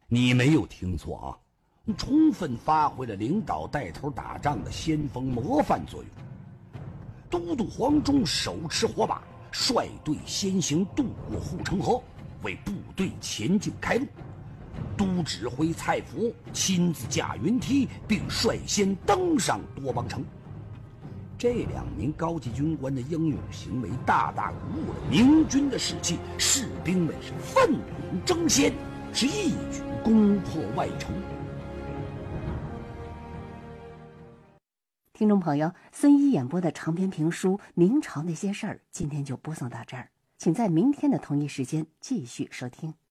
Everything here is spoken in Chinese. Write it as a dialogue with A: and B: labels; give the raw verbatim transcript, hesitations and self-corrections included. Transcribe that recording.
A: 你没有听错啊，充分发挥了领导带头打仗的先锋模范作用。都督黄忠手持火把，率队先行渡过护城河，为部队前进开路。都指挥蔡福亲自驾云梯，并率先登上多邦城。这两名高级军官的英勇行为，大大鼓舞了明军的士气，士兵们是奋勇争先，是一举攻破外城。
B: 听众朋友，孙一演播的长篇评书《明朝那些事儿》，今天就播送到这儿，请在明天的同一时间继续收听。